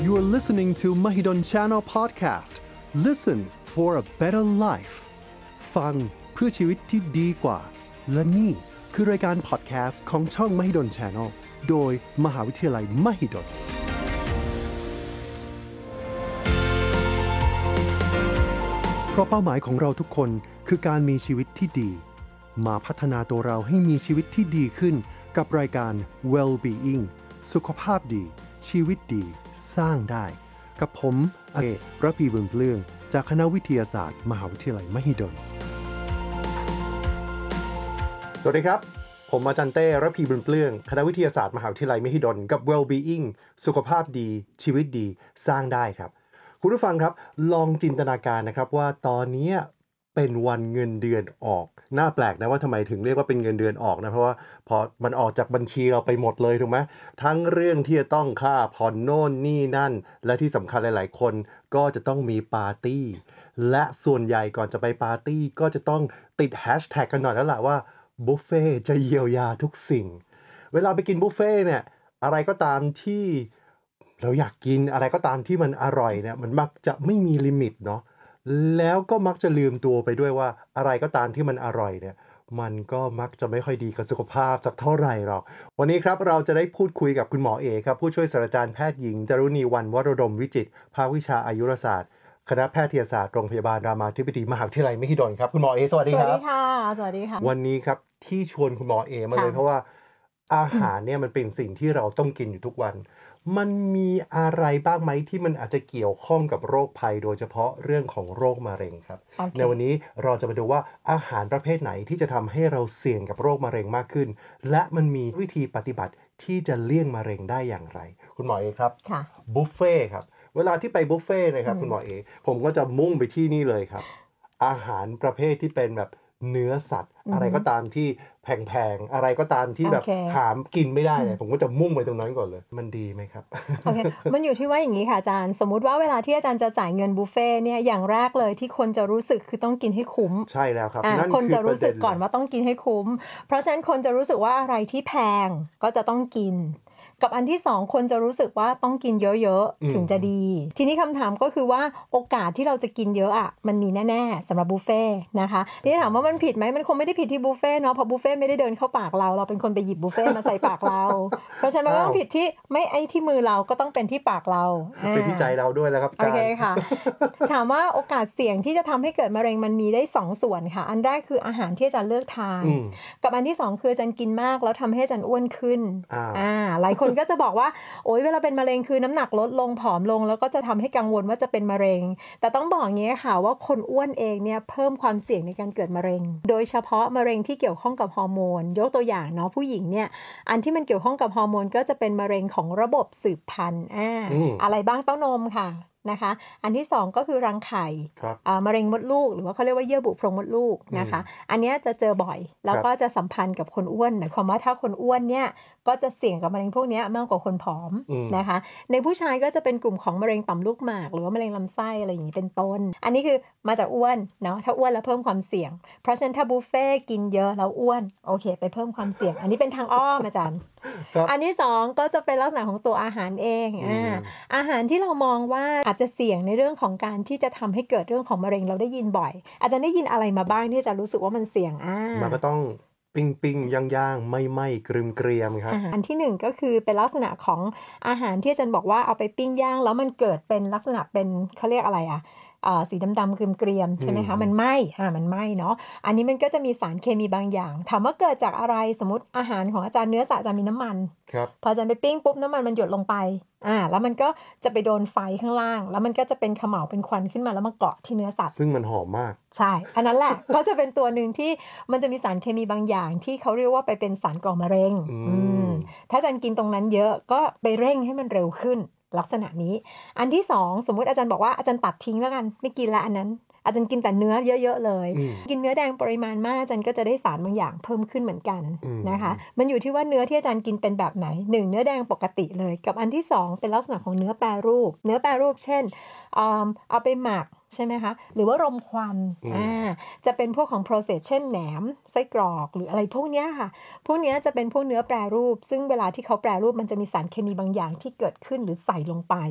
You are listening to Mahidol Channel Podcast. Listen for a better life. ฟังเพื่อชีวิตที่ดีกว่าและนี่คือรายการ podcast ของช่อง Mahidol Channel โดยมหาวิทยาลัย Mahidolเพราะเป้าหมายของเราทุกคนคือการมีชีวิตที่ดีมาพัฒนาตัวเราให้มีชีวิตที่ดีขึ้นกับรายการ Well-being สุขภาพดีชีวิตดีสร้างได้กับผมระพีบุญเปลื้องจากคณะวิทยาศาสตร์มหาวิทยาลัยมหิดลสวัสดีครับผมอาจารย์เต้ระพีบุญเปลื้องคณะวิทยาศาสตร์มหาวิทยาลัยมหิดลกับ Well-being สุขภาพดีชีวิตดีสร้างได้ครับคุณผู้ฟังครับลองจินตนาการนะครับว่าตอนนี้เป็นวันเงินเดือนออกน่าแปลกนะว่าทำไมถึงเรียกว่าเป็นเงินเดือนออกนะเพราะว่าพอมันออกจากบัญชีเราไปหมดเลยถูกไหมทั้งเรื่องที่จะต้องค่าผ่อนโน่นนี่นั่นและที่สำคัญหลายๆคนก็จะต้องมีปาร์ตี้และส่วนใหญ่ก่อนจะไปปาร์ตี้ก็จะต้องติดแฮชแท็กกันหน่อยแล้วล่ะว่าบุฟเฟ่จะเยียวยาทุกสิ่งเวลาไปกินบุฟเฟ่เนี่ยอะไรก็ตามที่เราอยากกินอะไรก็ตามที่มันอร่อยเนี่ยมันมักจะไม่มีลิมิตเนาะแล้วก็มักจะลืมตัวไปด้วยว่าอะไรก็ตามที่มันอร่อยเนี่ยมันก็มักจะไม่ค่อยดีกับสุขภาพสักเท่าไหร่หรอกวันนี้ครับเราจะได้พูดคุยกับคุณหมอเอครับผู้ช่วยศาสตราจารย์แพทย์หญิงจารุณีวรรณวโรดมวิจิตรภาควิชาอายุรศาสตร์คณะแพทยศาสตร์โรงพยาบาลรามาธิบดีมหาวิทยาลัยมหิดลครับคุณหมอเอสวัสดีครับสวัสดีค่ะสวัสดีค่ะวันนี้ครับที่ชวนคุณหมอเอมาเลยเพราะว่าอาหารเนี่ยมันเป็นสิ่งที่เราต้องกินอยู่ทุกวันมันมีอะไรบ้างไหมที่มันอาจจะเกี่ยวข้องกับโรคภัยโดยเฉพาะเรื่องของโรคมะเร็งครับ ในวันนี้เราจะมาดูว่าอาหารประเภทไหนที่จะทำให้เราเสี่ยงกับโรคมะเร็งมากขึ้นและมันมีวิธีปฏิบัติที่จะเลี่ยงมะเร็งได้อย่างไรคุณหมอเอครับบุฟเฟ่ครับเวลาที่ไปบุฟเฟ่นะครับคุณหมอเอผมก็จะมุ่งไปที่นี่เลยครับอาหารประเภทที่เป็นแบบเนื้อสัตว์อะไรก็ตามที่แพงๆอะไรก็ตามที่แบบหามกินไม่ได้เลยผมก็จะมุ่งไปตรงนั้นก่อนเลยมันดีไหมครับโอเคมันอยู่ที่ว่าอย่างนี้ค่ะอาจารย์สมมุติว่าเวลาที่อาจารย์จะจ่ายเงินบุฟเฟ่เนี่ยอย่างแรกเลยที่คนจะรู้สึกคือต้องกินให้คุ้มใช่แล้วครับคนจะรู้สึกก่อนว่าต้องกินให้คุ้มเพราะฉะนั้นคนจะรู้สึกว่าอะไรที่แพงก็จะต้องกินกับอันที่2คนจะรู้สึกว่าต้องกินเยอะๆถึงจะดีทีนี้คำถามก็คือว่าโอกาสที่เราจะกินเยอะอ่ะมันมีแน่ๆสำหรับบุฟเฟ่นะคะทีนี้ถามว่ามันผิดไหมมันคงไม่ได้ผิดที่บุฟเฟ่เนาะเพราะบุฟเฟ่ไม่ได้เดินเข้าปากเราเป็นคนไปหยิบบุฟเฟ่มาใส่ปากเราเพราะฉะนั้นมันต้องผิดที่ไม่ไอ้ที่มือเราก็ต้องเป็นที่ปากเราเป็นที่ใจเราด้วยแล้วครับโอเคค่ะถามว่าโอกาสเสี่ยงที่จะทำให้เกิดมะเร็งมันมีได้2ส่วนค่ะอันแรกคืออาหารที่อาจารย์เลือกทานกับอันที่2คืออาจารย์กินมากแล้วทำให้อาจารย์อ้วนขึ้นหลายคนก็จะบอกว่าโอ๊ยเวลาเป็นมะเร็งคือน้ำหนักลดลงผอมลงแล้วก็จะทำให้กังวลว่าจะเป็นมะเร็งแต่ต้องบอกอย่างนี้ค่ะว่าคนอ้วนเองเนี่ยเพิ่มความเสี่ยงในการเกิดมะเร็งโดยเฉพาะมะเร็งที่เกี่ยวข้องกับฮอร์โมนยกตัวอย่างเนาะผู้หญิงเนี่ยอันที่มันเกี่ยวข้องกับฮอร์โมนก็จะเป็นมะเร็งของระบบสืบพันธุ์อะไรบ้างเต้านมค่ะนะคะอันที่2ก็คือรังไข่มะเร็งมดลูกหรือว่าเขาเรียกว่าเยื่อบุโพรงมดลูกนะคะอันนี้จะเจอบ่อยแล้วก็จะสัมพันธ์กับคนอ้วนหมายความว่าถ้าคนอ้วนเนี่ยก็จะเสี่ยงกับมะเร็งพวกนี้มากกว่าคนผอมนะคะในผู้ชายก็จะเป็นกลุ่มของมะเร็งต่อมลูกหมากหรือว่ามะเร็งลำไส้อะไรอย่างนี้เป็นต้นอันนี้คือมาจากอ้วนเนาะถ้าอ้วนแล้วเพิ่มความเสี่ยงเพราะฉะนั้นถ้าบุฟเฟ่กินเยอะแล้วอ้วนโอเคไปเพิ่มความเสี่ยงอันนี้เป็นทางอ้อมอาจารย์อันที่2ก็จะเป็นลักษณะของตัวอาหารเองอาหารที่เรามองว่าอาจจะเสี่ยงในเรื่องของการที่จะทำให้เกิดเรื่องของมะเร็งเราได้ยินบ่อยอาจจะได้ยินอะไรมาบ้างที่จะรู้สึกว่ามันเสี่ยงมันก็ต้องปิ้งย่างไม่เกรียมครับอันที่1ก็คือเป็นลักษณะของอาหารที่อาจารย์บอกว่าเอาไปปิ้งย่างแล้วมันเกิดเป็นลักษณะเป็นเขาเรียกอะไรสีดำๆเกรียมใช่ไหมคะมันไหม้เนาะอันนี้มันก็จะมีสารเคมีบางอย่างถามว่าเกิดจากอะไรสมมติอาหารของอาจารย์เนื้อสัตว์จะมีน้ำมันพออาจารย์ไปปิ้งปุ๊บน้ำมันหยดลงไปแล้วมันก็จะไปโดนไฟข้างล่างแล้วมันก็จะเป็นเขม่าเป็นควันขึ้นมาแล้วมาเกาะที่เนื้อสัตว์ซึ่งมันหอมมากใช่อันนั้นแหละ ก็จะเป็นตัวหนึ่งที่มันจะมีสารเคมีบางอย่างที่เขาเรียกว่าไปเป็นสารก่อมะเร็งถ้าอาจารย์กินตรงนั้นเยอะก็ไปเร่งให้มันเร็วขึ้นลักษณะนี้อันที่2สมมุติอาจารย์บอกว่าอาจารย์ตัดทิ้งแล้วกันไม่กินละอันนั้นอาจารย์กินแต่เนื้อเยอะๆเลยกินเนื้อแดงปริมาณมากอาจารย์ก็จะได้สารบางอย่างเพิ่มขึ้นเหมือนกันนะคะมันอยู่ที่ว่าเนื้อที่อาจารย์กินเป็นแบบไหน1เนื้อแดงปกติเลยกับอันที่2เป็นลักษณะของเนื้อแปรรูปเช่นเอาไปหมักใช่ไหมคะหรือว่ารมควันจะเป็นพวกของ process เช่นแหนมไส้กรอกหรืออะไรพวกนี้ค่ะพวกนี้จะเป็นพวกเนื้อแปรรูปซึ่งเวลาที่เขาแปรรูปมันจะมีสารเคมีบางอย่างที่เกิดขึ้นหรือใส่ลงไป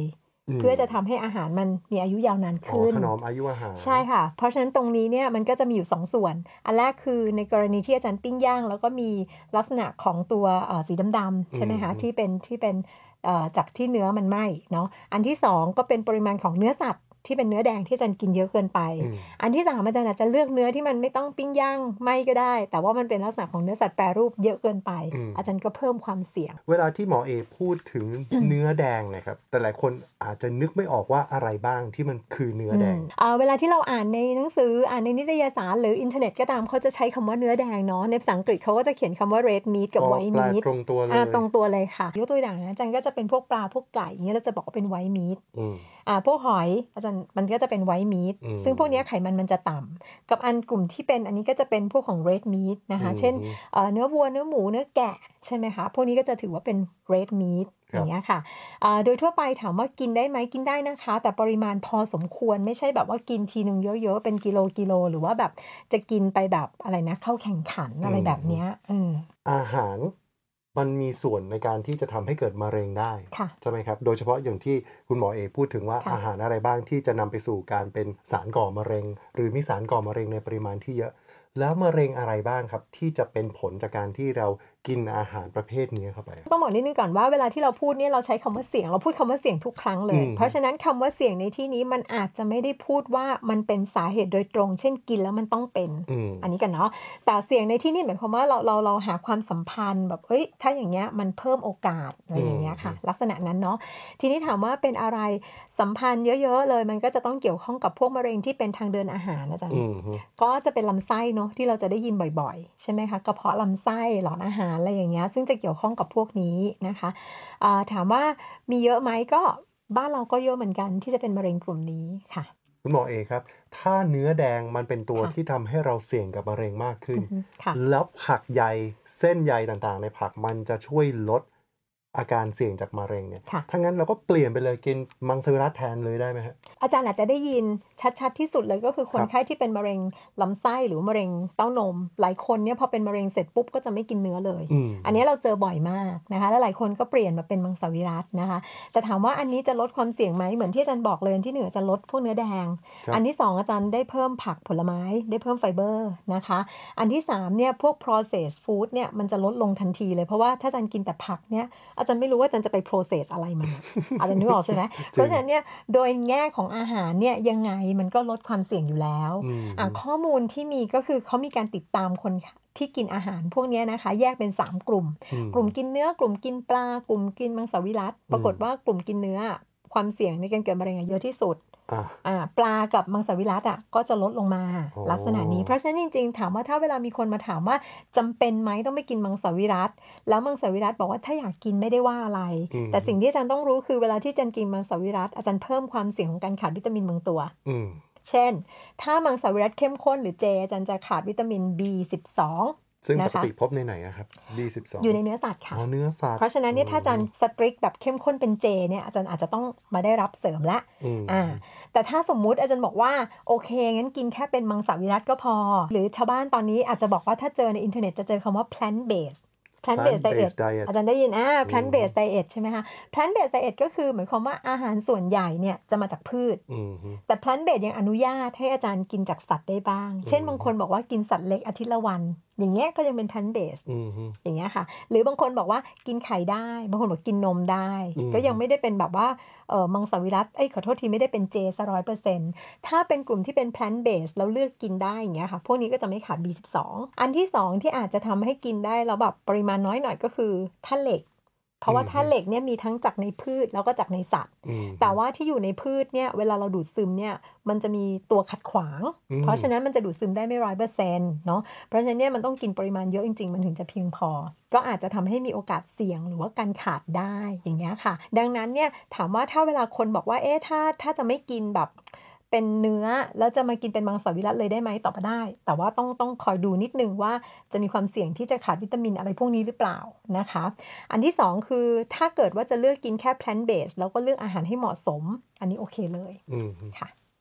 เพื่อจะทำให้อาหารมันมีอายุยาวนานขึ้นถนอมอายุอาหารใช่ค่ะเพราะฉะนั้นตรงนี้เนี่ยมันก็จะมีอยู่2ส่วนอันแรกคือในกรณีที่อาจารย์ปิ้งย่างแล้วก็มีลักษณะของตัวสีดำๆใช่ไหมคะที่เป็นจากที่เนื้อมันไหม้เนาะอันที่2ก็เป็นปริมาณของเนื้อสัตว์ที่เป็นเนื้อแดงที่อาจารย์กินเยอะเกินไปอันที่3อาจารย์อาจจะเลือกเนื้อที่มันไม่ต้องปิ้งย่างไหม้ก็ได้แต่ว่ามันเป็นลักษณะของเนื้อสัตว์แปรรูปเยอะเกินไปอาจารย์ก็เพิ่มความเสี่ยงเวลาที่หมอเอพูดถึง เนื้อแดงนะครับแต่หลายคนอาจจะนึกไม่ออกว่าอะไรบ้างที่มันคือเนื้อแดงเวลาที่เราอ่านในหนังสืออ่านในนิตยสารหรืออินเทอร์เน็ตก็ตามเขาจะใช้คำว่าเนื้อแดงเนาะในภาษาอังกฤษเขาก็จะเขียนคำว่า red meat กับ white meat ตรงตัวเลยตรงตัวเลยค่ะยกตัวอย่างนะอาจารย์ก็จะเป็นพวกปลาพวกไก่อย่างเงี้ยเราจะบอกว่าเป็น white meatพวกหอยอาจารย์มันก็จะเป็น white meat ซึ่งพวกนี้ไขมันจะต่ำกับอันกลุ่มที่เป็นอันนี้ก็จะเป็นพวกของ red meat นะคะเช่นเนื้อวัวเนื้อหมูเนื้อแกะใช่ไหมคะพวกนี้ก็จะถือว่าเป็น red meat อย่างเงี้ยค่ะโดยทั่วไปถามว่ากินได้ไหมกินได้นะคะแต่ปริมาณพอสมควรไม่ใช่แบบว่ากินทีนึงเยอะๆเป็นกิโลหรือว่าแบบจะกินไปแบบอะไรนะเข้าแข่งขันอะไรแบบเนี้ยอาหารมันมีส่วนในการที่จะทำให้เกิดมะเร็งได้ใช่ไหมครับโดยเฉพาะอย่างที่คุณหมอเอพูดถึงว่าอาหารอะไรบ้างที่จะนำไปสู่การเป็นสารก่อมะเร็งหรือมีสารก่อมะเร็งในปริมาณที่เยอะแล้วมะเร็งอะไรบ้างครับที่จะเป็นผลจากการที่เรากินอาหารประเภทนี้เข้าไปต้องบอกนิดนึงก่อนว่าเวลาที่เราพูดเนี่ยเราใช้คำว่าเสี่ยงเราพูดคำว่าเสี่ยงทุกครั้งเลยเพราะฉะนั้นคำว่าเสี่ยงในที่นี้มันอาจจะไม่ได้พูดว่ามันเป็นสาเหตุโดยตรงเช่นกินแล้วมันต้องเป็นอันนี้กันเนาะแต่เสี่ยงในที่นี้หมายความว่าเราหาความสัมพันธ์แบบถ้าอย่างเงี้ยมันเพิ่มโอกาสอะไรอย่างเงี้ยค่ะลักษณะนั้นเนาะทีนี้ถามว่าเป็นอะไรสัมพันธ์เยอะๆเลยมันก็จะต้องเกี่ยวข้องกับพวกมะเร็งที่เป็นทางเดินอาหารนะจ๊ะก็จะเป็นลำไส้เนาะที่เราจะได้ยินบ่อยๆใช่ไหมคะกระเพาะลำไส้หลอดอาหารอะไรอย่างเงี้ยซึ่งจะเกี่ยวข้องกับพวกนี้นะคะถามว่ามีเยอะไหมก็บ้านเราก็เยอะเหมือนกันที่จะเป็นมะเร็งกลุ่มนี้ค่ะคุณหมอเอครับถ้าเนื้อแดงมันเป็นตัวที่ทำให้เราเสี่ยงกับมะเร็งมากขึ้นแล้วผักใยเส้นใยต่างๆในผักมันจะช่วยลดอาการเสี่ยงจากมะเร็งเนี่ยถ้างั้นเราก็เปลี่ยนไปเลยกินมังสวิรัติแทนเลยได้ไหมฮะอาจารย์อาจจะได้ยินชัดๆที่สุดเลยก็คือคนไข้ที่เป็นมะเร็งลำไส้หรือมะเร็งเต้านมหลายคนเนี่ยพอเป็นมะเร็งเสร็จปุ๊บก็จะไม่กินเนื้อเลยอันนี้เราเจอบ่อยมากนะคะแล้วหลายคนก็เปลี่ยนมาเป็นมังสวิรัตินะคะแต่ถามว่าอันนี้จะลดความเสี่ยงไหมเหมือนที่อาจารย์บอกเลยที่1จะลดพวกเนื้อแดงอันที่2อาจารย์ได้เพิ่มผักผลไม้ได้เพิ่มไฟเบอร์นะคะอันที่3เนี่ยพวก processed food เนี่ยมันจะลดลงทันทีเลยเพราะว่าถ้าอาจารย์กินแต่ผักเนี่ยอาจารย์ไม่รู้ว่าอาจารย์จะไป process อะไรมันอาจารย์นึกออกใช่ไหมเพราะฉะนั้นเนี่ยโดยแง่ของอาหารเนี่ยยังไงมันก็ลดความเสี่ยงอยู่แล้วข้อมูลที่มีก็คือเขามีการติดตามคนที่กินอาหารพวกนี้นะคะแยกเป็น3กลุ่มกินเนื้อกลุ่มกินปลากลุ่มกินมังสวิรัติปรากฏว่ากลุ่มกินเนื้อความเสี่ยงในการเกิดมะเร็งเยอะที่สุดปลากับมังสวิรัติก็จะลดลงมาลักษณะนี้เพราะฉะนั้นจริงๆถามว่าถ้าเวลามีคนมาถามว่าจำเป็นไหมต้องไปกินมังสวิรัติแล้วมังสวิรัติบอกว่าถ้าอยากกินไม่ได้ว่าอะไรแต่สิ่งที่อาจารย์ต้องรู้คือเวลาที่อาจารย์กินมังสวิรัติอาจารย์เพิ่มความเสี่ยงของการขาดวิตามินบางตัวเช่นถ้ามังสวิรัติเข้มข้นหรือเจอาจารย์จะขาดวิตามิน B12 ซึ่งปกติพบในไหนครับ B12 อยู่ในเนื้อสัตว์ค่ะเนื้อสัตว์เพราะฉะนั้นเนี่ยถ้าอาจารย์สตริกแบบเข้มข้นเป็นเจเนี่ยอาจารย์อาจจะต้องมาได้รับเสริมละแต่ถ้าสมมุติอาจารย์บอกว่าโอเคงั้นกินแค่เป็นมังสวิรัติก็พอหรือชาวบ้านตอนนี้อาจจะบอกว่าถ้าเจอในอินเทอร์เน็ตจะเจอคำว่า plant based diet อาจารย์ได้ยินplant based diet ใช่ไหมคะ plant based diet ก็คือหมายความว่าอาหารส่วนใหญ่เนี่ยจะมาจากพืชแต่ plant based ยังอนุญาตให้อาจารย์กินจากสัตว์ได้บ้างเช่นบางคนบอกว่ากินสัตว์เล็กอาทิตย์ละวันอย่างเงี้ยก็ยังเป็น plant based อย่างเงี้ยค่ะหรือบางคนบอกว่ากินไข่ได้บางคนบอกกินนมได้ก็ยังไม่ได้เป็นแบบว่ามังสวิรัติขอโทษทีไม่ได้เป็นเจซะ100%ถ้าเป็นกลุ่มที่เป็น plant based แล้วเลือกกินได้อย่างเงี้ยค่ะพวกนี้ก็จะไม่ขาด B12 อันที่2ที่อาจจะทำให้กินได้แล้วแบบปริมาณน้อยหน่อยก็คือธาตุเหล็กเพราะว่าธาตุเหล็กเนี่ยมีทั้งจากในพืชแล้วก็จากในสัตว์แต่ว่าที่อยู่ในพืชเนี่ยเวลาเราดูดซึมเนี่ยมันจะมีตัวขัดขวางเพราะฉะนั้นมันจะดูดซึมได้ไม่ 100% เนาะเพราะฉะนั้นเนี่ยมันต้องกินปริมาณเยอะจริงๆมันถึงจะเพียงพอก็อาจจะทำให้มีโอกาสเสี่ยงหรือว่าการขาดได้อย่างเงี้ยค่ะดังนั้นเนี่ยถามว่าถ้าเวลาคนบอกว่าถ้าจะไม่กินแบบเป็นเนื้อแล้วจะมากินเป็นมังสวิรัติเลยได้ไหมตอบว่าได้แต่ว่าต้องคอยดูนิดนึงว่าจะมีความเสี่ยงที่จะขาดวิตามินอะไรพวกนี้หรือเปล่านะคะอันที่2คือถ้าเกิดว่าจะเลือกกินแค่ plant based แล้วก็เลือกอาหารให้เหมาะสมอันนี้โอเคเลยค่ะ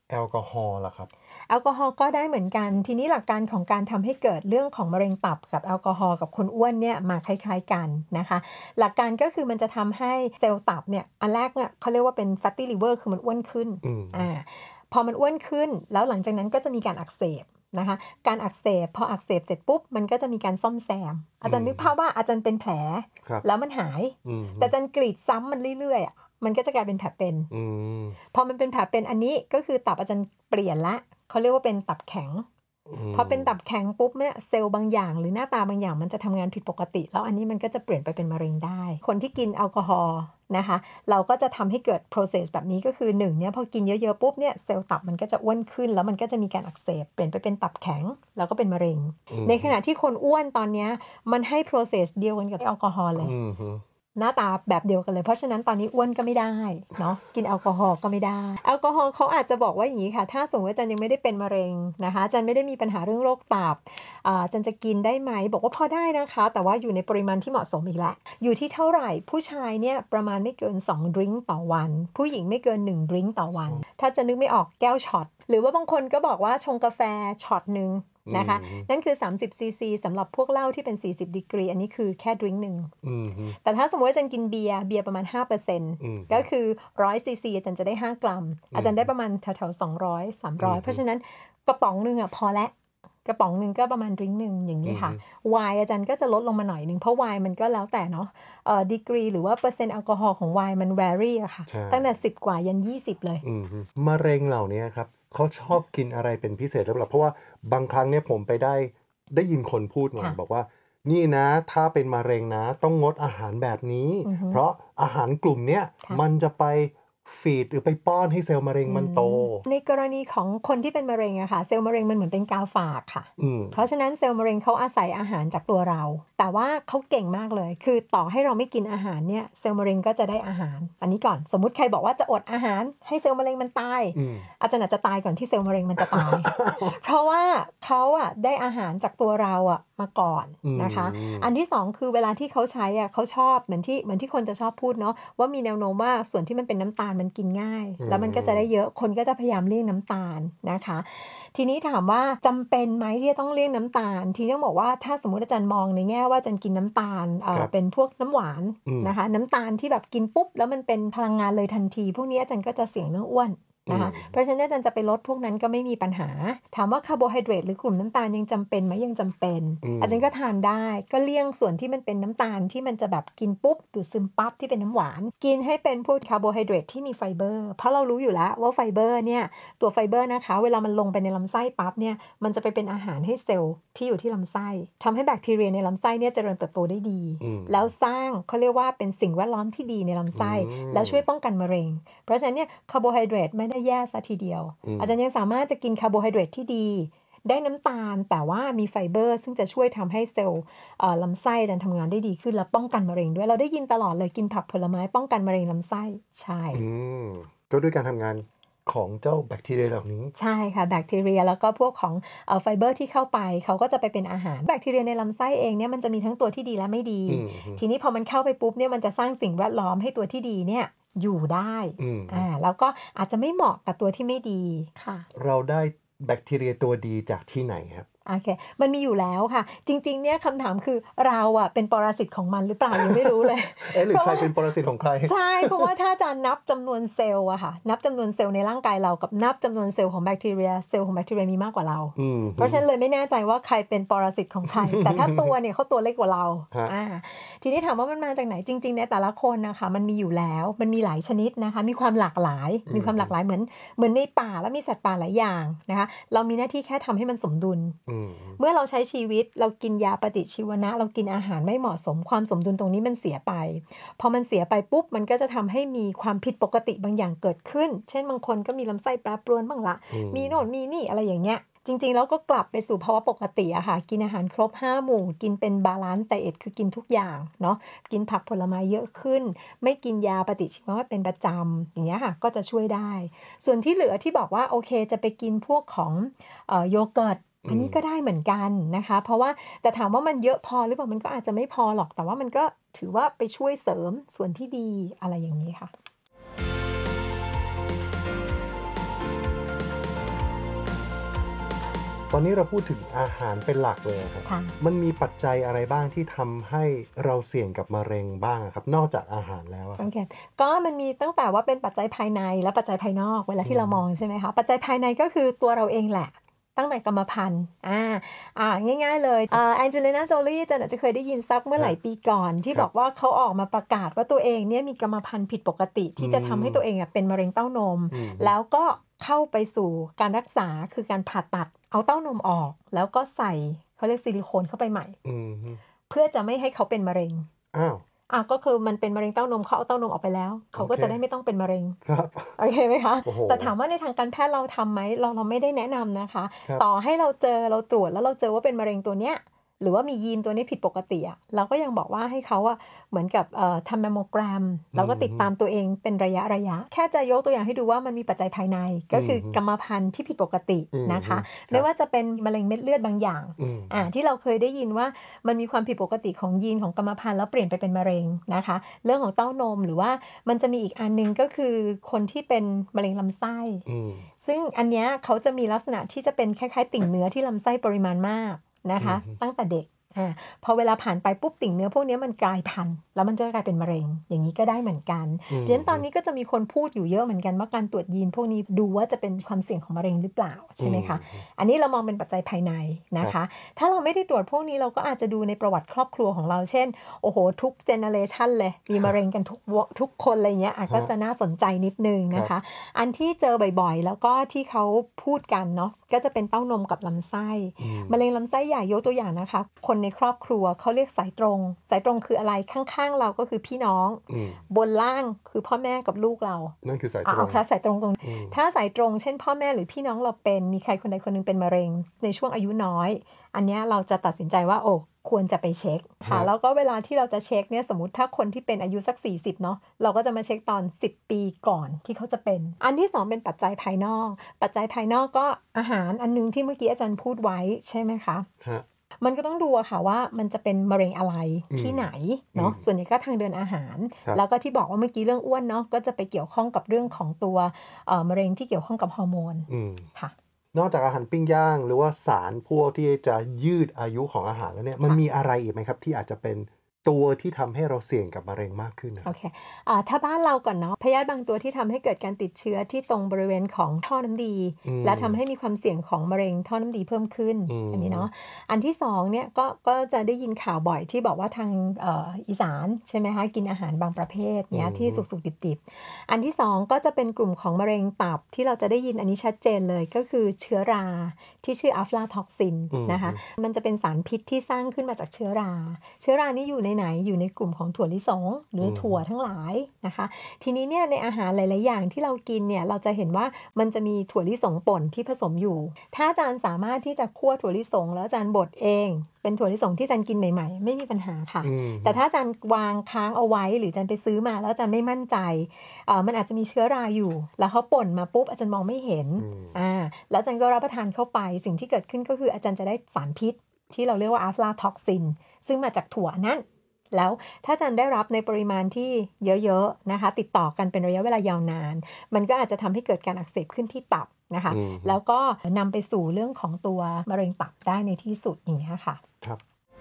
แอลกอฮอล์ล่ะครับแอลกอฮอล์ก็ได้เหมือนกันทีนี้หลักการของการทำให้เกิดเรื่องของมะเร็งตับกับแอลกอฮอล์กับคนอ้วนเนี่ยมาคล้ายๆกันนะคะหลักการก็คือมันจะทำให้เซลล์ตับเนี่ยอันแรกเนี่ยเขาเรียกว่าเป็น fatty liver คือมันอ้วนขึ้นพอมันอ้วนขึ้นแล้วหลังจากนั้นก็จะมีการอักเสบนะคะการอักเสบพออักเสบเสร็จปุ๊บมันก็จะมีการซ่อมแซมอาจารย์นึกภาพว่าอาจารย์เป็นแผลแล้วมันหายแต่อาจารย์กรีดซ้ำมันเรื่อยๆมันก็จะกลายเป็นแผลเป็นพอมันเป็นแผลเป็นอันนี้ก็คือตับอาจารย์เปลี่ยนละเขาเรียกว่าเป็นตับแข็งพอเป็นตับแข็งปุ๊บเนี่ยเซลล์บางอย่างหรือหน้าตาบางอย่างมันจะทำงานผิดปกติแล้วอันนี้มันก็จะเปลี่ยนไปเป็นมะเร็งได้คนที่กินแอลกอฮอล์นะคะเราก็จะทำให้เกิด process แบบนี้ก็คือ1เนี่ยพอกินเยอะๆปุ๊บเนี่ยเซลล์ตับมันก็จะอ้วนขึ้นแล้วมันก็จะมีการอักเสบเปลี่ยนไปเป็นตับแข็งแล้วก็เป็นมะเร็งในขณะที่คนอ้วนตอนนี้มันให้ process เดียวกันกับแอลกอฮอล์เลยหน้าตาแบบเดียวกันเลยเพราะฉะนั้นตอนนี้อ้วนก็ไม่ได้เนาะกินแอลกอฮอล์ก็ไม่ได้แอลกอฮอล์เขาอาจจะบอกว่าอย่างนี้ค่ะถ้าสมมติว่าอาจารย์ยังไม่ได้เป็นมะเร็งนะคะอาจารย์ไม่ได้มีปัญหาเรื่องโรคตับอาจารย์จะกินได้ไหมบอกว่าพอได้นะคะแต่ว่าอยู่ในปริมาณที่เหมาะสมอีกแล้วอยู่ที่เท่าไหร่ผู้ชายเนี่ยประมาณไม่เกิน2ดริงก์ต่อวันผู้หญิงไม่เกิน1ดริงก์ต่อวันถ้าจะนึกไม่ออกแก้วช็อตหรือว่าบางคนก็บอกว่าชงกาแฟช็อตนึงนะคะนั่นคือ30ซีซีสำหรับพวกเหล้าที่เป็น40ดีกรีอันนี้คือแค่ดริงก์นึงแต่ถ้าสมมติว่าอาจารย์กินเบียร์ประมาณ 5% ก็คือ100ซีซีอาจารย์จะได้5กรัมอาจารย์ได้ประมาณแถวๆ200 300เพราะฉะนั้นกระป๋องนึงอ่ะพอแล้วกระป๋องนึงก็ประมาณดริงก์นึงอย่างนี้ค่ะไวน์อาจารย์ก็จะลดลงมาหน่อยนึงเพราะไวน์มันก็แล้วแต่เนาะดีกรีหรือว่าเปอร์เซ็นต์แอลกอฮอล์ของไวน์มันแวรี่อะค่ะตั้งแต่10กว่ายัน20เลยมะเร็งเหล่านี้ครับเขาชอบกินอะไรเป็นพิเศษหรือเปล่าเพราะว่าบางครั้งเนี่ยผมไปได้ยินคนพูดมาบอกว่านี่นะถ้าเป็นมะเร็งนะต้องงดอาหารแบบนี้เพราะอาหารกลุ่มเนี้ยมันจะไปฟีดหรือไปป้อนให้เซลล์มะเร็งมันโตในกรณีของคนที่เป็นมะเร็งอะค่ะเซลล์มะเร็งมันเหมือนเป็นกาวฝากค่ะเพราะฉะนั้นเซลล์มะเร็งเขาอาศัยอาหารจากตัวเราแต่ว่าเขาเก่งมากเลยคือต่อให้เราไม่กินอาหารเนี่ยเซลล์มะเร็งก็จะได้อาหารอันนี้ก่อนสมมุติใครบอกว่าจะอดอาหารให้เซลล์มะเร็งมันตายอาจารย์อาจจะตายก่อนที่เซลล์มะเร็งมันจะตาย เพราะว่าเขาอะได้อาหารจากตัวเราอะมาก่อนนะคะอันที่2คือเวลาที่เขาใช้อะเขาชอบเหมือนที่คนจะชอบพูดเนาะว่ามีแนวโน้มว่าส่วนที่มันเป็นน้ำตาลมันกินง่ายแล้วมันก็จะได้เยอะคนก็จะพยายามเลี่ยงน้ำตาลนะคะทีนี้ถามว่าจำเป็นไหมที่จะต้องเลี่ยงน้ำตาลทีนี้ต้องบอกว่าถ้าสมมติอาจารย์มองในแง่ว่าอาจารย์กินน้ำตาลเป็นพวกน้ำหวานนะคะน้ำตาลที่แบบกินปุ๊บแล้วมันเป็นพลังงานเลยทันทีพวกนี้อาจารย์ก็จะเสี่ยงเรื่องอ้วนนะคะเพราะฉะนั้นอาจารย์จะไปลดพวกนั้นก็ไม่มีปัญหาถามว่าคาร์โบไฮเดรตหรือกลุ่มน้ำตาลยังจำเป็นไหมยังจำเป็นอาจารย์ก็ทานได้ก็เลี่ยงส่วนที่มันเป็นน้ำตาลที่มันจะแบบกินปุ๊บดูดซึมปั๊บที่เป็นน้ำหวานกินให้เป็นพวกคาร์โบไฮเดรตที่มีไฟเบอร์เพราะเรารู้อยู่แล้วว่าไฟเบอร์เนี่ยตัวไฟเบอร์นะคะเวลามันลงไปในลำไส้ปั๊บเนี่ยมันจะไปเป็นอาหารให้เซลล์ที่อยู่ที่ลำไส้ทำให้แบคทีเรียในลำไส้เนี่ยเจริญเติบโตได้ดีแล้วสร้างเขาเรียกว่าเป็นสิ่งแวดล้อมที่ดีในลำไส้แล้วช่วยป้องกันมะเร็งเพราะฉะนั้นเนี่ยคาร์โบไฮเดรตไม่ได้แย่ซะทีเดียวอาจารย์ยังสามารถจะกินคาร์โบไฮเดรตที่ดีได้น้ำตาลแต่ว่ามีไฟเบอร์ซึ่งจะช่วยทำให้เซลล์ลำไส้อาจารย์ทำงานได้ดีขึ้นและป้องกันมะเร็งด้วยเราได้ยินตลอดเลยกินผักผลไม้ป้องกันมะเร็งลำไส้ใช่ก็ด้วยการทำงานของเจ้าแบคทีเรียเหล่านี้ใช่ค่ะแบคทีเรียแล้วก็พวกของไฟเบอร์ที่เข้าไปเขาก็จะไปเป็นอาหารแบคทีเรียในลำไส้เองเนี่ยมันจะมีทั้งตัวที่ดีและไม่ดีทีนี้พอมันเข้าไปปุ๊บเนี่ยมันจะสร้างสิ่งแวดล้อมให้ตัวที่ดีเนี่ยอยู่ได้แล้วก็อาจจะไม่เหมาะกับตัวที่ไม่ดีค่ะเราได้แบคทีเรียตัวดีจากที่ไหนครับโอเคมันมีอยู่แล้วค่ะจริงๆเนี่ยคำถามคือเราอะเป็นปรสิตของมันหรือเปล่ายังไม่รู้เลยหรือใครเป็นปรสิตของใครใช่เพราะว่าถ้าอาจารย์นับจำนวนเซลล์อะค่ะนับจำนวนเซลล์ในร่างกายเรากับนับจำนวนเซลล์ของแบคทีเรียเซลล์ของแบคทีเรียมีมากกว่าเราเพราะฉะนั้นเลยไม่แน่ใจว่าใครเป็นปรสิตของใครแต่ถ้าตัวเนี่ยเขาตัวเล็กกว่าเราทีนี้ถามว่ามันมาจากไหนจริงๆในแต่ละคนนะคะมันมีอยู่แล้วมันมีหลายชนิดนะคะมีความหลากหลายเหมือนในป่าแล้วมีสัตว์ป่าหลายอย่างนะคะเรามีหน้าที่แค่ทำให้มันสมดุลเมื่อเราใช้ชีวิตเรากินยาปฏิชีวนะเรากินอาหารไม่เหมาะสมความสมดุลตรงนี้มันเสียไปพอมันเสียไปปุ๊บมันก็จะทำให้มีความผิดปกติบางอย่างเกิดขึ้นเช่นบางคนก็มีลำไส้แปรปรวนบ้างละมีโน่นมีนี่อะไรอย่างเงี้ยจริงๆแล้วก็กลับไปสู่ภาวะปกติอะค่ะกินอาหารครบ5หมู่กินเป็นบาลานซ์ไดเอทคือกินทุกอย่างเนาะกินผักผลไม้เยอะขึ้นไม่กินยาปฏิชีวนะเป็นประจำอย่างเงี้ยค่ะก็จะช่วยได้ส่วนที่เหลือที่บอกว่าโอเคจะไปกินพวกของโยเกิร์ตอันนี้ก็ได้เหมือนกันนะคะเพราะว่าแต่ถามว่ามันเยอะพอหรือเปล่ามันก็อาจจะไม่พอหรอกแต่ว่ามันก็ถือว่าไปช่วยเสริมส่วนที่ดีอะไรอย่างนี้ค่ะอนนี้เราพูดถึงอาหารเป็นหลักเลยครับมันมีปัจจัยอะไรบ้างที่ทำให้เราเสี่ยงกับมะเร็งบ้างครับนอกจากอาหารแล้วโอเคก็มันมีตั้งแต่ว่าเป็นปัจจัยภายในและปัจจัยภายนอกเวลาที่เรามองใช่ไหมคะปัจจัยภายในก็คือตัวเราเองแหละตั้งแต่กรรมพันธุ์ง่ายๆเลยแองเจลิน่าโจลี่จะเคยได้ยินสักเมื่อหลายปีก่อนที่บอกว่าเขาออกมาประกาศว่าตัวเองเนี่ยมีกรรมพันธุ์ผิดปกติที่จะทำให้ตัวเองเป็นมะเร็งเต้านมแล้วก็เข้าไปสู่การรักษาคือการผ่าตัดเอาเต้านมออกแล้วก็ใส่เขาเรียกซิลิโคนเข้าไปใหม่เพื่อจะไม่ให้เขาเป็นมะเร็งก็คือมันเป็นมะเร็งเต้านมเขาเอาเต้านมออกไปแล้วเขาก็จะได้ไม่ต้องเป็นมะเร็งครับโอเคไหมคะแต่ถามว่าในทางการแพทย์เราทำไหมเราไม่ได้แนะนำนะคะต่อให้เราตรวจแล้วเราเจอว่าเป็นมะเร็งตัวเนี้ยหรือว่ามียีนตัวนี้ผิดปกติเราก็ยังบอกว่าให้เขาเหมือนกับทำแมมโมแกรมแล้วก็ติดตามตัวเองเป็นระยะแค่จะยกตัวอย่างให้ดูว่ามันมีปัจจัยภายในก็คือกรรมพันธุ์ที่ผิดปกตินะคะไม่ว่าจะเป็นมะเร็งเม็ดเลือดบางอย่างที่เราเคยได้ยินว่ามันมีความผิดปกติของยีนของกรรมพันธุ์แล้วเปลี่ยนไปเป็นมะเร็งนะคะเรื่องของเต้านมหรือว่ามันจะมีอีกอันนึงก็คือคนที่เป็นมะเร็งลำไส้ซึ่งอันเนี้ยเขาจะมีลักษณะที่จะเป็นคล้ายๆติ่งเนื้อที่ลำไส้ปริมาณมากนะคะตั้งแต่เด็กพอเวลาผ่านไปปุ๊บติ่งเนื้อพวกนี้มันกลายพันธุ์แล้วมันจะกลายเป็นมะเร็งอย่างนี้ก็ได้เหมือนกันดังนั้นตอนนี้ก็จะมีคนพูดอยู่เยอะเหมือนกันว่าการตรวจยีนพวกนี้ดูว่าจะเป็นความเสี่ยงของมะเร็งหรือเปล่าใช่ไหมคะอันนี้เรามองเป็นปัจจัยภายในนะคะถ้าเราไม่ได้ตรวจพวกนี้เราก็อาจจะดูในประวัติครอบครัวของเราเช่นโอ้โหทุกเจเนอเรชันเลยมีมะเร็งกันทุกคนอะไรเงี้ยก็จะน่าสนใจนิดนึงนะคะอันที่เจอบ่อยๆแล้วก็ที่เขาพูดกันเนาะก็จะเป็นเต้านมกับลำไส้มะเร็งลำไส้ใหญ่ยกตัวอย่างนะคะคนในครอบครัวเขาเรียกสายตรงคืออะไรข้างๆเราก็คือพี่น้องบนล่างคือพ่อแม่กับลูกเรานั่นคือสายตรงสายตรงถ้าสายตรงเช่นพ่อแม่หรือพี่น้องเราเป็นมีใครคนใดคนหนึ่งเป็นมะเร็งในช่วงอายุน้อยอันนี้เราจะตัดสินใจว่าควรจะไปเช็คค่ะแล้วก็เวลาที่เราจะเช็คเนี่ยสมมติถ้าคนที่เป็นอายุสัก40เนาะเราก็จะมาเช็คตอน10ปีก่อนที่เขาจะเป็นอันที่2เป็นปัจจัยภายนอกปัจจัยภายนอกก็อาหารอันนึงที่เมื่อกี้อาจารย์พูดไว้ใช่ไหมคะมันก็ต้องดูค่ะว่ามันจะเป็นมะเร็งอะไรที่ไหนเนาะส่วนใหญ่ก็ทางเดินอาหารแล้วก็ที่บอกว่าเมื่อกี้เรื่องอ้วนเนาะก็จะไปเกี่ยวข้องกับเรื่องของตัวมะเร็งที่เกี่ยวข้องกับฮอร์โมนค่ะนอกจากอาหารปิ้งย่างหรือว่าสารพวกที่จะยืดอายุของอาหารแล้วเนี่ยมันมีอะไรอีกไหมครับที่อาจจะเป็นตัวที่ทำให้เราเสี่ยงกับมะเร็งมากขึ้นโอเคถ้าบ้านเราก่อนเนาะพยาธิบางตัวที่ทำให้เกิดการติดเชื้อที่ตรงบริเวณของท่อน้ำดีและทำให้มีความเสี่ยงของมะเร็งท่อน้ำดีเพิ่มขึ้นอันนี้เนาะอันที่2เนี่ยก็จะได้ยินข่าวบ่อยที่บอกว่าทางอีสานใช่ไหมคะกินอาหารบางประเภทเนี้ยที่สุกๆดิบๆอันที่2ก็จะเป็นกลุ่มของมะเร็งตับที่เราจะได้ยินอันนี้ชัดเจนเลยก็คือเชื้อราที่ชื่ออัฟลาท็อกซินนะคะมันจะเป็นสารพิษที่สร้างขึ้นมาจากเชื้อรานี้อยู่ในไหนอยู่ในกลุ่มของถั่วลิสงหรือถั่วทั้งหลายนะคะทีนี้เนี่ยในอาหารหลายๆอย่างที่เรากินเนี่ยเราจะเห็นว่ามันจะมีถั่วลิสงป่นที่ผสมอยู่ถ้าอาจารย์สามารถที่จะคั่วถั่วลิสงแล้วอาจารย์บดเองเป็นถั่วลิสงที่อาจารย์กินใหม่ๆไม่มีปัญหาค่ะแต่ถ้าอาจารย์วางค้างเอาไว้หรืออาจารย์ไปซื้อมาแล้วอาจารย์ไม่มั่นใจมันอาจจะมีเชื้อราอยู่แล้วเขาป่นมาปุ๊บอาจารย์มองไม่เห็นแล้วอาจารย์ก็รับประทานเข้าไปสิ่งที่เกิดขึ้นก็คืออาจารย์จะได้สารพิษที่เราเรียกว่าอัฟลาท็อกซินซึ่งมาจากถั่วนั้นแล้วถ้าอาจารย์ได้รับในปริมาณที่เยอะๆนะคะติดต่อกันเป็นระยะเวลายาวนานมันก็อาจจะทำให้เกิดการอักเสบขึ้นที่ตับนะคะแล้วก็นำไปสู่เรื่องของตัวมะเร็งตับได้ในที่สุดอย่างนี้ค่ะครับ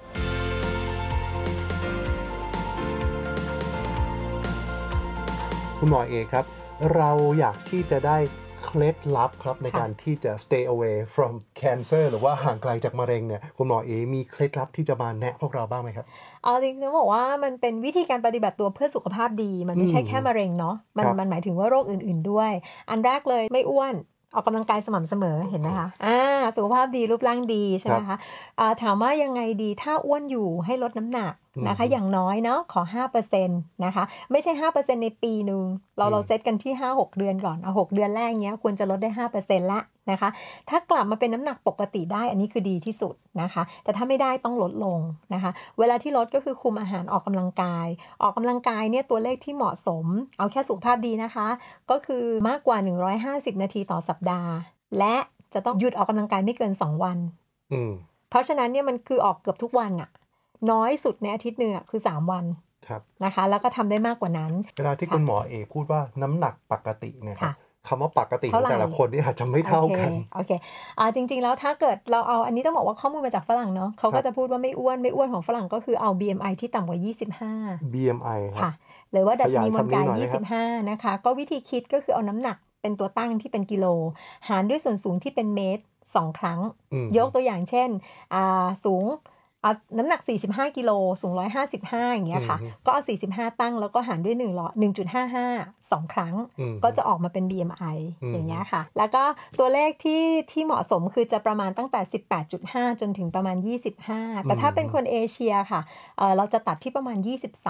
คุณหมอเอครับเราอยากที่จะได้เคล็ดลับครับในการที่จะ stay away from cancer หรือว่าห่างไกลจากมะเร็งเนี่ยคุณหมอเอมีเคล็ดลับที่จะมาแนะพวกเราบ้างไหมครับจริงๆต้องบอกว่ามันเป็นวิธีการปฏิบัติตัวเพื่อสุขภาพดีมันไม่ใช่แค่มะเร็งเนาะมันหมายถึงว่าโรคอื่นๆด้วยอันแรกเลยไม่อ้วนออกกำลังกายสม่ำเสมอเห็นไหมคะสุขภาพดีรูปร่างดีใช่ไหมคะถามว่ายังไงดีถ้าอ้วนอยู่ให้ลดน้ำหนักนะคะอย่างน้อยเนาะขอ 5% นะคะไม่ใช่ 5% ในปีนึงเราเซตกันที่ 5-6 เดือนก่อน6เดือนแรกเนี้ยควรจะลดได้ 5% ละนะคะถ้ากลับมาเป็นน้ำหนักปกติได้อันนี้คือดีที่สุดนะคะแต่ถ้าไม่ได้ต้องลดลงนะคะเวลาที่ลดก็คือคุมอาหารออกกำลังกายเนี่ยตัวเลขที่เหมาะสมเอาแค่สุขภาพดีนะคะก็คือมากกว่า150นาทีต่อสัปดาห์และจะต้องหยุดออกกำลังกายไม่เกิน2วันเพราะฉะนั้นเนี่ยมันคือออกเกือบทุกวันอะน้อยสุดในอาทิตย์หนึ่งคือ3วันนะคะแล้วก็ทำได้มากกว่านั้นเวลาที่คุณหมอเอพูดว่าน้ำหนักปกตินะครับคำว่าปกติของแต่ละคนนี่อาจจะไม่เท่ากันโอเคจริงๆแล้วถ้าเกิดเราเอาอันนี้ต้องบอกว่าข้อมูลมาจากฝรั่งเนาะเขาก็จะพูดว่าไม่อ้วนของฝรั่งก็คือเอา BMI ที่ต่ำกว่า25 BMI ค่ะหรือว่าดัชนีมวลกาย25นะคะก็วิธีคิดก็คือเอาน้ำหนักเป็นตัวตั้งที่เป็นกิโลหารด้วยส่วนสูงที่เป็นเมตร2 ครั้งยกตัวอย่างเช่นสูงน้ำหนัก45กิโลสูง155อย่างเงี้ยค่ะก็เอา45ตั้งแล้วก็หารด้วย1.55 2 ครั้งก็จะออกมาเป็น BMI อย่างเงี้ยค่ะแล้วก็ตัวเลขที่เหมาะสมคือจะประมาณตั้งแต่ 18.5 จนถึงประมาณ25แต่ถ้าเป็นคนเอเชียค่ะเราจะตัดที่ประมาณ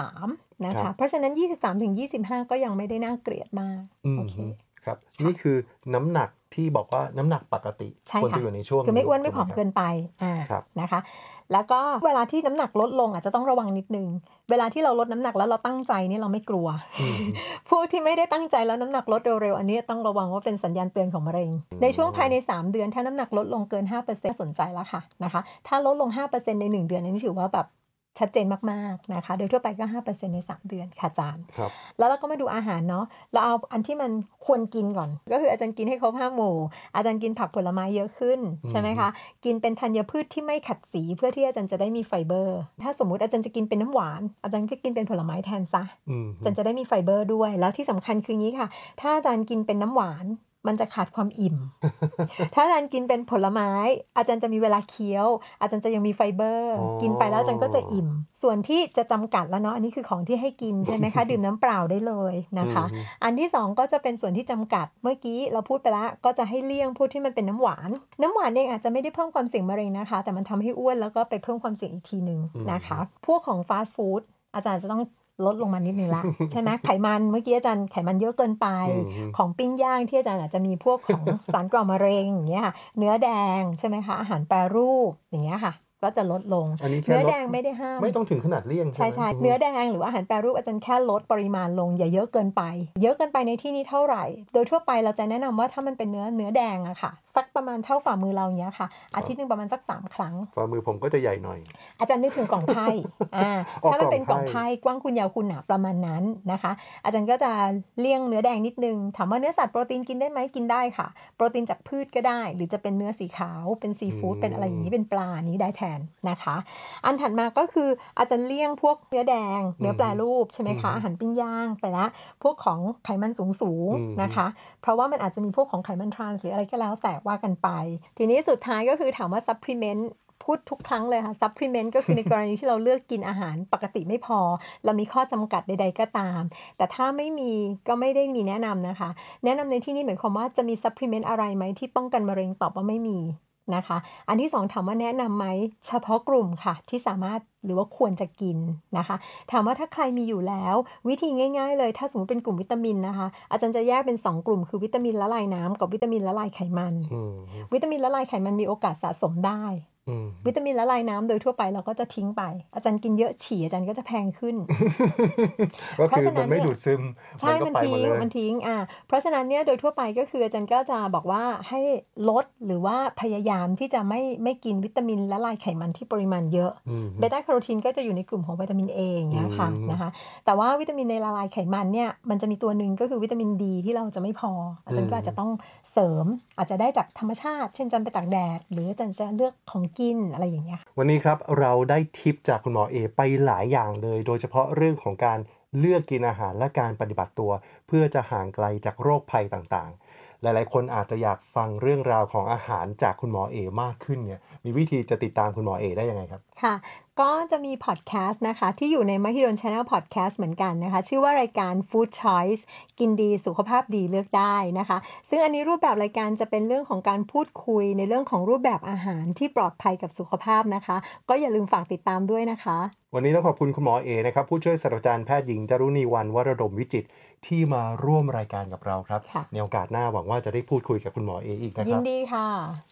23นะคะเพราะฉะนั้น23ถึง25ก็ยังไม่ได้น่าเกลียดมากโอเคครับนี่คือน้ำหนักที่บอกว่าน้ำหนักปกติควรจะอยู่ในช่วงคือไม่อ้วนไม่ผอมเกินไปนะคะแล้วก็เวลาที่น้ำหนักลดลงอาจจะต้องระวังนิดนึงเวลาที่เราลดน้ำหนักแล้วเราตั้งใจนี่เราไม่กลัวพวกที่ไม่ได้ตั้งใจแล้วน้ำหนักลดเร็วๆอันนี้ต้องระวังว่าเป็นสัญญาณเตือนของมะเร็งในช่วงภายใน3เดือนถ้าน้ำหนักลดลงเกิน 5% สนใจแล้วค่ะนะคะถ้าลดลง 5% ใน1เดือนนี่ถือว่าแบบชัดเจนมากๆนะคะโดยทั่วไปก็ 5% ใน3เดือนค่ะอาจารย์แล้วเราก็มาดูอาหารเนาะเราเอาอันที่มันควรกินก่อนก็คืออาจารย์กินให้ครบ5 หมู่อาจารย์กินผักผลไม้เยอะขึ้นใช่ไหมคะกินเป็นธัญพืชที่ไม่ขัดสีเพื่อที่อาจารย์จะได้มีไฟเบอร์ถ้าสมมุติอาจารย์จะกินเป็นน้ำหวานอาจารย์ก็กินเป็นผลไม้แทนซะอาจารย์จะได้มีไฟเบอร์ด้วยแล้วที่สำคัญคืองี้ค่ะถ้าอาจารย์กินเป็นน้ำหวานมันจะขาดความอิ่ม ถ้าอาจารย์กินเป็นผลไม้อาจารย์จะมีเวลาเคี้ยวอาจารย์จะยังมีไฟเบอร์กินไปแล้วอาจารย์ก็จะอิ่มส่วนที่จะจำกัดแล้วเนาะอันนี้คือของที่ให้กินใช่ไหมคะ ดื่มน้ำเปล่าได้เลยนะคะอันที่2ก็จะเป็นส่วนที่จำกัดเมื่อกี้เราพูดไปแล้วก็จะให้เลี่ยงพวกที่มันเป็นน้ำหวานเองอาจจะไม่ได้เพิ่มความเสี่ยงมะเร็งนะคะแต่มันทำให้อ้วนแล้วก็ไปเพิ่มความเสี่ยงอีกทีนึงนะคะพวกของฟาสต์ฟู้ดอาจารย์จะต้องลดลงมานิดนึงละ ใช่ไหมไขมันเมื่อกี้อาจารย์ไขมันเยอะเกินไปของปิ้งย่างที่อาจารย์อาจจะมีพวกของ สารก่อมะเร็งอย่างเงี้ยค่ะเนื้อแดงใช่ไหมคะอาหารแปรรูปอย่างเงี้ยค่ะก็จะลดลงเนื้อแดงไม่ได้ห้ามไม่ต้องถึงขนาดเลี่ยงใช่เนื้อแดงหรืออาหารแปรรูปอาจารย์แค่ลดปริมาณลงอย่าเยอะเกินไปเยอะเกินไปในที่นี้เท่าไหร่โดยทั่วไปเราจะแนะนำว่าถ้ามันเป็นเนื้อแดงอะค่ะสักประมาณเท่าฝ่ามือเราเนี้ยค่ะอาทิตย์นึงประมาณสัก3 ครั้งฝ่ามือผมก็จะใหญ่หน่อยอาจารย์นึกถึงกล่องไพ่ถ้ามันเป็นกล่องไพ่กว้างคุณยาวคุณหนาประมาณนั้นนะคะอาจารย์ก็จะเลี่ยงเนื้อแดงนิดนึงถามว่าเนื้อสัตว์โปรตีนกินได้ไหมกินได้ค่ะโปรตีนจากพืชก็ได้หรือจะเป็นเนื้อสีขาวเป็นซีฟู้ดเป็นอะไรอย่างนี้เป็นปลานี้ได้แทนนะคะอันถัดมาก็คืออาจจะเลี่ยงพวกเนื้อแดงเนื้อแปรรูปใช่ไหมคะอาหารปิ้งย่างไปละพวกของไขมันสูงนะคะเพราะว่ามันอาจจะมีพวกของไขมันทรานส์หรืออะไรก็แล้วแต่ว่ากันไปทีนี้สุดท้ายก็คือถามว่าซัพพลีเมนต์พูดทุกครั้งเลยค่ะซัพพลีเมนต์ก็คือในกรณีที่เราเลือกกินอาหารปกติไม่พอเรามีข้อจำกัดใดๆก็ตามแต่ถ้าไม่มีก็ไม่ได้มีแนะนำนะคะแนะนำในที่นี้หมายความว่าจะมีซัพพลีเมนต์อะไรไหมที่ป้องกันมะเร็งตอบว่าไม่มีนะคะอันที่2ถามว่าแนะนำไหมเฉพาะกลุ่มค่ะที่สามารถหรือว่าควรจะกินนะคะถามว่าถ้าใครมีอยู่แล้ววิธีง่ายๆเลยถ้าสมมติเป็นกลุ่มวิตามินนะคะอาจารย์จะแยกเป็น2 กลุ่มคือวิตามินละลายน้ำกับวิตามินละลายไขมันวิตามินละลายไขมันมีโอกาสสะสมได้วิตามินละลายน้ำโดยทั่วไปเราก็จะทิ้งไปอาจารย์กินเยอะฉี่อาจารย์ก็จะแพงขึ้นเพราะฉะนั้นไม่ดูดซึมใช่มันทิ้งเพราะฉะนั้นเนี่ยโดยทั่วไปก็คืออาจารย์ก็จะบอกว่าให้ลดหรือว่าพยายามที่จะไม่กินวิตามินละลายไขมันที่ปริมาณเยอะเบต้าแคโรทีนก็จะอยู่ในกลุ่มของวิตามิน A อย่างเงี้ยค่ะนะคะแต่ว่าวิตามินในละลายไขมันเนี่ยมันจะมีตัวหนึ่งก็คือวิตามินดีที่เราจะไม่พออาจารย์ก็อาจจะต้องเสริมอาจจะได้จากธรรมชาติเช่นอาจารย์ไปตากแดดหรืออาจารย์จะเลือกของกินอะไรอย่างเงี้ยวันนี้ครับเราได้ทิปจากคุณหมอเอไปหลายอย่างเลยโดยเฉพาะเรื่องของการเลือกกินอาหารและการปฏิบัติตัวเพื่อจะห่างไกลจากโรคภัยต่างๆหลายๆคนอาจจะอยากฟังเรื่องราวของอาหารจากคุณหมอเอมากขึ้นเนี่ยมีวิธีจะติดตามคุณหมอเอได้ยังไงครับค่ะก็จะมีพอดแคสต์นะคะที่อยู่ใน Mahidol Channel Podcast เหมือนกันนะคะชื่อว่ารายการ Food Choice กินดีสุขภาพดีเลือกได้นะคะซึ่งอันนี้รูปแบบรายการจะเป็นเรื่องของการพูดคุยในเรื่องของรูปแบบอาหารที่ปลอดภัยกับสุขภาพนะคะก็อย่าลืมฝากติดตามด้วยนะคะวันนี้ต้องขอบคุณคุณหมอเอนะครับผู้ช่วยศาสตราจารย์แพทย์หญิงจารุณีวรรณวรดมวิจิตรที่มาร่วมรายการกับเราครับในโอกาสหน้าหวังว่าจะได้พูดคุยกับคุณหมอเออีกนะครับยินดีค่ะ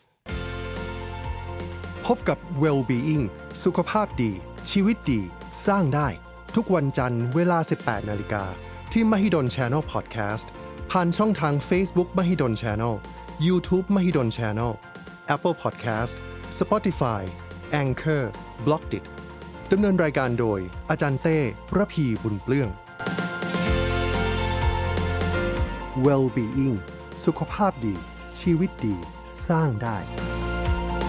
พบกับ Well-being สุขภาพดีชีวิตดีสร้างได้ทุกวันจันทร์เวลา 18 นาฬิกาที่ Mahidol Channel Podcast ผ่านช่องทาง Facebook Mahidol Channel YouTube Mahidol Channel Apple Podcast Spotify Anchor Blockdit ดำเนินรายการโดยอาจารย์เต้ระพีบุญเปลื้อง Well-being สุขภาพดีชีวิตดีสร้างได้